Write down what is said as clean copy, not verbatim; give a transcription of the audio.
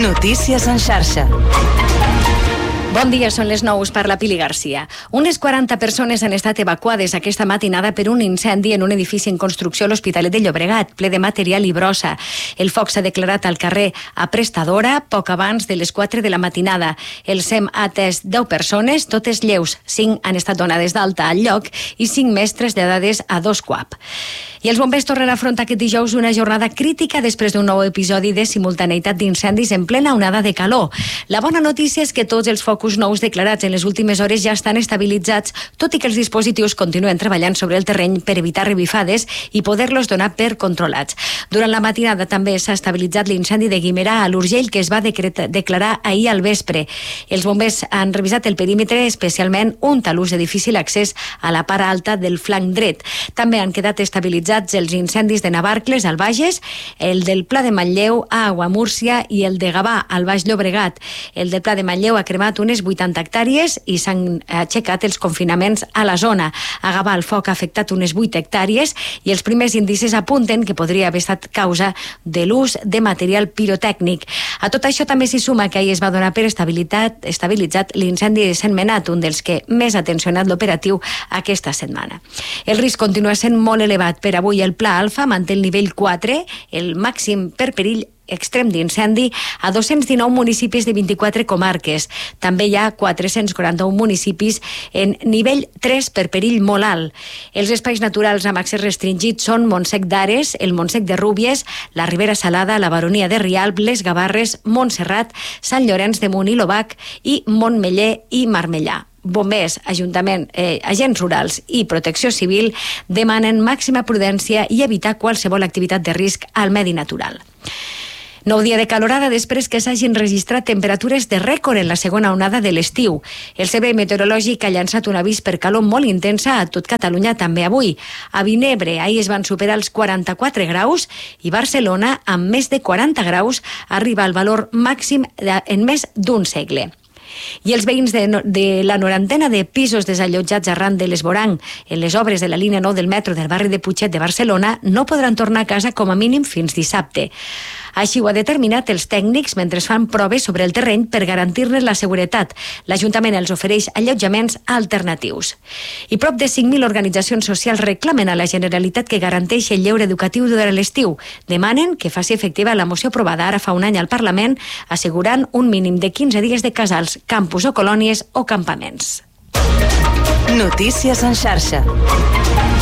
Notícies en xarxa. Bon dia, són les 9, parla Pili Garcia. Unes 40 persones han estat evacuades aquesta matinada per un incendi en un edifici en construcció a l'Hospitalet de Llobregat, ple de material i brossa. El foc s'ha declarat al carrer a Prestadora poc abans de les 4 de la matinada. El SEM ha atès 10 persones, totes lleus. 5 han estat donades d'alta al lloc i 5 més traslladades a 2 CUAP. I els bombers tornen a afrontar aquest dijous una jornada crítica després d'un nou episodi de simultaneïtat d'incendis en plena onada de calor. La bona notícia és que tots els focus nous declarats en les últimes hores ja estan estabilitzats, tot i que els dispositius continuen treballant sobre el terreny per evitar revifades i poder-los donar per controlats. Durant la matinada també s'ha estabilitzat l'incendi de Guimerà a l'Urgell, que es va declarar ahir al vespre. Els bombers han revisat el perímetre, especialment un talús de difícil accés a la part alta del flanc dret. També han quedat estabilitzats els incendis de Navarcles al Bages, el del Pla de Manlleu a Aguamúrcia i el de Gavà al Baix Llobregat. El del Pla de Manlleu ha cremat unes 80 hectàrees i s'han aixecat els confinaments a la zona. A Gavà el foc ha afectat unes 8 hectàrees i els primers indicis apunten que podria haver estat causa de l'ús de material pirotècnic. A tot això també s'hi suma que ahir es va donar per estabilitzat l'incendi de Sentmenat, un dels que més ha tensionat l'operatiu aquesta setmana. El risc continua sent molt elevat. Per avui el Pla Alfa manté el nivell 4, el màxim per perill extrem d'incendi, a 219 municipis de 24 comarques. També hi ha 441 municipis en nivell 3 per perill molt alt. Els espais naturals amb accés restringit són Montsec d'Ares, el Montsec de Rúbies, la Ribera Salada, la Baronia de Rialb, les Gavarres, Montserrat, Sant Llorenç de Munt i l'Obac i Montmeller i Marmellà. Bombers, agents rurals i protecció civil demanen màxima prudència i evitar qualsevol activitat de risc al medi natural. Nou dia de calorada després que s'hagin registrat temperatures de rècord en la segona onada de l'estiu. El Servei Meteorològic ha llançat un avís per calor molt intensa a tot Catalunya també avui. A Vinebre ahir es van superar els 44 graus i Barcelona, amb més de 40 graus, arriba al valor màxim en més d'un segle. I els veïns de la 90 de pisos desallotjats arran de l'esvoranc en les obres de la línia 9 del metro del barri de Putxet de Barcelona no podran tornar a casa com a mínim fins dissabte. Així ho ha determinat els tècnics mentre fan proves sobre el terreny per garantir-ne la seguretat. L'Ajuntament els ofereix allotjaments alternatius. I prop de 5.000 organitzacions socials reclamen a la Generalitat que garanteixi el lleure educatiu durant l'estiu. Demanen que faci efectiva la moció aprovada ara fa un any al Parlament, assegurant un mínim de 15 dies de casals, campus o colònies o campaments. Notícies en xarxa.